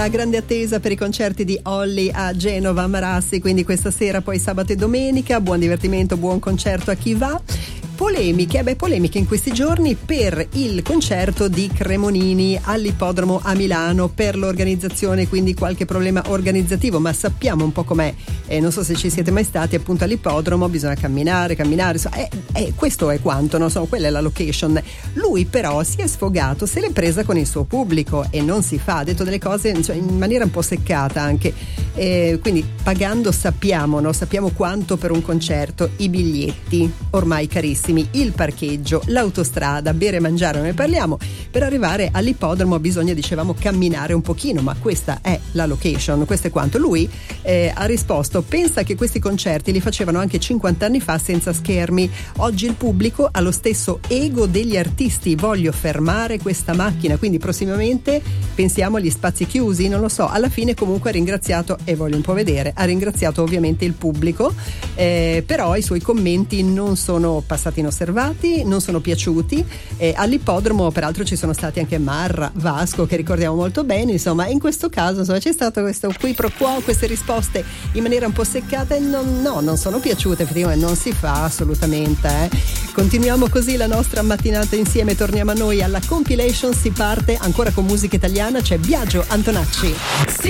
La grande attesa per i concerti di Olly a Genova, Marassi, quindi questa sera, poi sabato e domenica. Buon divertimento, buon concerto a chi va. Polemiche in questi giorni per il concerto di Cremonini all'Ippodromo a Milano, per l'organizzazione, quindi qualche problema organizzativo, ma sappiamo un po' com'è, non so se ci siete mai stati appunto all'Ippodromo, bisogna camminare, questo è quanto, non so, quella è la location. Lui però si è sfogato, se l'è presa con il suo pubblico e non si fa, ha detto delle cose in maniera un po' seccata anche, quindi pagando sappiamo quanto per un concerto, i biglietti ormai carissimi, il parcheggio, l'autostrada, bere e mangiare non ne parliamo. Per arrivare all'ippodromo bisogna, dicevamo, camminare un pochino, ma questa è la location, questo è quanto. Lui ha risposto: pensa che questi concerti li facevano anche 50 anni fa senza schermi, oggi il pubblico ha lo stesso ego degli artisti, voglio fermare questa macchina, quindi prossimamente pensiamo agli spazi chiusi, non lo so. Alla fine comunque ha ringraziato, e voglio un po' vedere, ha ringraziato ovviamente il pubblico, però i suoi commenti non sono passati inosservati, non sono piaciuti. All'ippodromo peraltro ci sono stati anche Marra, Vasco, che ricordiamo molto bene, insomma in questo caso c'è stato questo qui pro quo, queste risposte in maniera un po' seccata e non sono piaciute, effettivamente non si fa assolutamente. Continuiamo così la nostra mattinata insieme, torniamo a noi alla compilation, si parte ancora con musica italiana, c'è Biagio Antonacci.